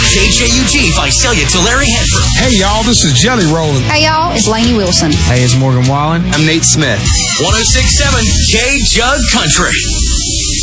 KJUG Visalia Tulare Hanford. Hey, y'all, this is Jelly Rollin'. Hey, y'all, it's Lainey Wilson. Hey, it's Morgan Wallen. I'm Nate Smith. 106.7 K-Jug Country.